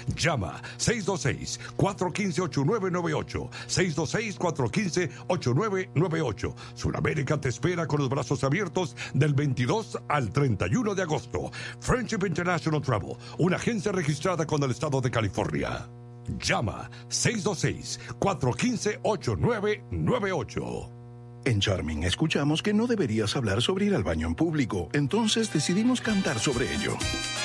Llama 626-415-8998. 626-415-8998. Sudamérica te espera con los brazos abiertos del 22 al 31 de agosto. Friendship International Travel, una agencia registrada con el estado de California. Llama 626-415-8998. En Charming escuchamos que no deberías hablar sobre ir al baño en público, entonces decidimos cantar sobre ello.